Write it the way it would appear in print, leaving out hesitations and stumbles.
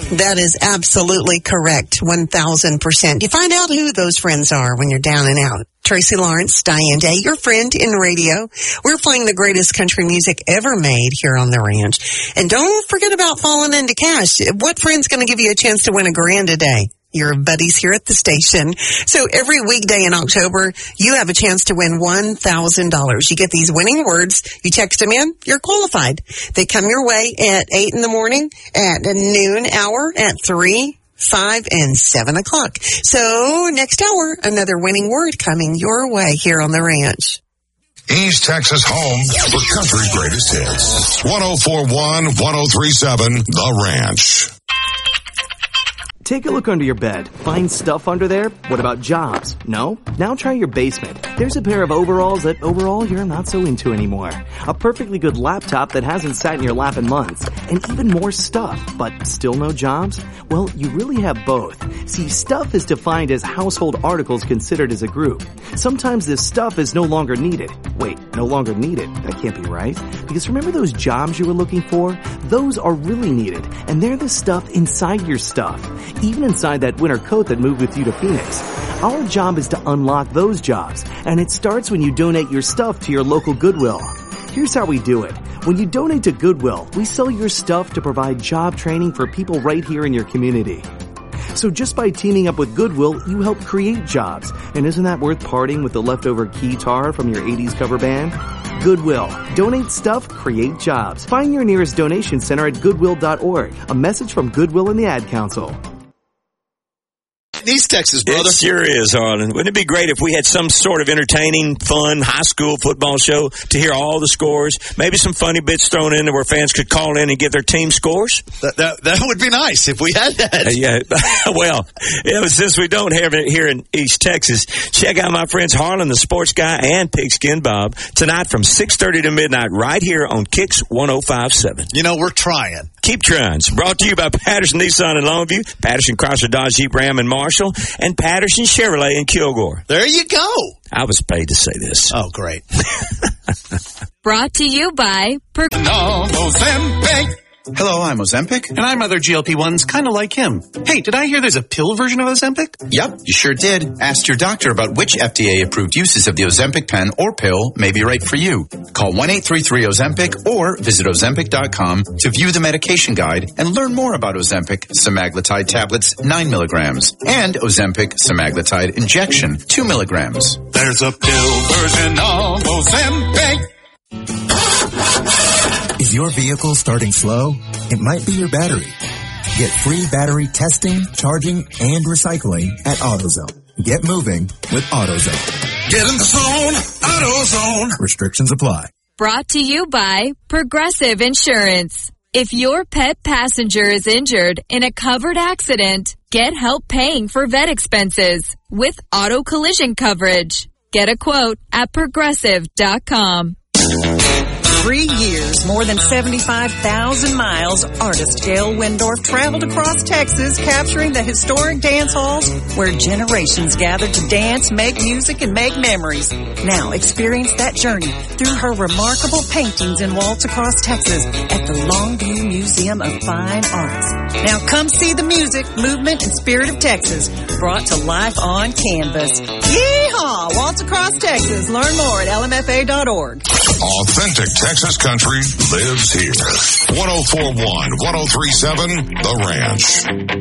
That is absolutely correct. 1,000%. You find out who those friends are when you're down and out. Tracy Lawrence, Diane Day, your friend in radio. We're playing the greatest country music ever made here on the ranch. And don't forget about falling into cash. What friend's going to give you a chance to win $1,000 a day? Your buddies here at the station. So every weekday in October, you have a chance to win $1,000. You get these winning words. You text them in. You're qualified. They come your way at 8 in the morning, at a noon hour, at 3, 5, and 7 o'clock. So next hour, another winning word coming your way here on the ranch. East Texas home for country greatest hits. 104.1, 103.7, The Ranch. Take a look under your bed. Find stuff under there? What about jobs? No? Now try your basement. There's a pair of overalls that overall you're not so into anymore. A perfectly good laptop that hasn't sat in your lap in months. And even more stuff, but still no jobs? Well, you really have both. See, stuff is defined as household articles considered as a group. Sometimes this stuff is no longer needed. Wait, no longer needed? That can't be right. Because remember those jobs you were looking for? Those are really needed. And they're the stuff inside your stuff. Even inside that winter coat that moved with you to Phoenix. Our job is to unlock those jobs, and it starts when you donate your stuff to your local Goodwill. Here's how we do it. When you donate to Goodwill, we sell your stuff to provide job training for people right here in your community. So just by teaming up with Goodwill, you help create jobs. And isn't that worth parting with the leftover guitar from your 80s cover band? Goodwill. Donate stuff, create jobs. Find your nearest donation center at goodwill.org. A message from Goodwill and the Ad Council. East Texas, brother. It sure is, Harlan. Wouldn't it be great if we had some sort of entertaining, fun, high school football show to hear all the scores? Maybe some funny bits thrown in there where fans could call in and give their team scores? That would be nice if we had that. Yeah. Well, since we don't have it here in East Texas, check out my friends Harlan, the sports guy, and Pigskin Bob tonight from 6:30 to midnight right here on Kicks 105.7. You know, we're trying. Keep trying. It's brought to you by Patterson Nissan in Longview, Patterson Chrysler Dodge Jeep Ram in Marshall, and Patterson Chevrolet in Kilgore. There you go. I was paid to say this. Oh, great. Brought to you by Hello, I'm Ozempic. And I'm other GLP-1s kind of like him. Hey, did I hear there's a pill version of Ozempic? Yep, you sure did. Ask your doctor about which FDA-approved uses of the Ozempic pen or pill may be right for you. Call 1-833-OZEMPIC or visit Ozempic.com to view the medication guide and learn more about Ozempic semaglutide tablets 9 milligrams and Ozempic semaglutide injection 2 milligrams. There's a pill version of Ozempic. Is your vehicle starting slow? It might be your battery. Get free battery testing, charging, and recycling at AutoZone. Get moving with AutoZone. Get in the zone, AutoZone. Restrictions apply. Brought to you by Progressive Insurance. If your pet passenger is injured in a covered accident, get help paying for vet expenses with auto collision coverage. Get a quote at Progressive.com. 3 years, more than 75,000 miles, artist Gail Windorf traveled across Texas, capturing the historic dance halls where generations gathered to dance, make music, and make memories. Now experience that journey through her remarkable paintings and waltz across Texas at the Longview Museum of Fine Arts. Now come see the music, movement, and spirit of Texas brought to life on canvas. Yeehaw! Waltz across Texas. Learn more at lmfa.org. Authentic Texas country lives here. 104.1, 103.7, The Ranch.